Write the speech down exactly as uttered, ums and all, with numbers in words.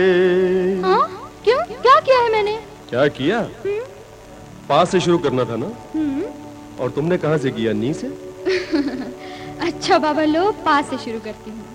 हाँ? क्यों? क्या किया है मैंने? क्या किया? पास से शुरू करना था ना? और तुमने कहां से किया? नी से? अच्छा बाबा लो, पास से शुरू करती हूँ।